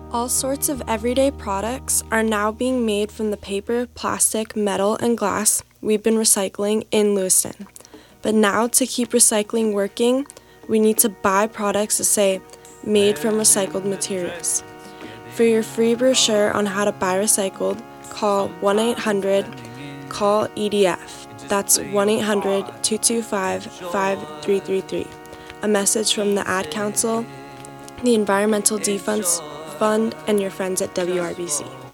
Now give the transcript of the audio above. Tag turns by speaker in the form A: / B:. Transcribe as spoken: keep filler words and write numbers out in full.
A: All sorts of everyday products are now being made from the paper, plastic, metal, and glass we've been recycling in Lewiston. But now, to keep recycling working, we need to buy products that say, made from recycled materials. For your free brochure on how to buy recycled, call one eight hundred call E D F. That's one eight hundred two two five five three three three. A message from the Ad Council, the Environmental Defense Fund, and your friends at W R B C.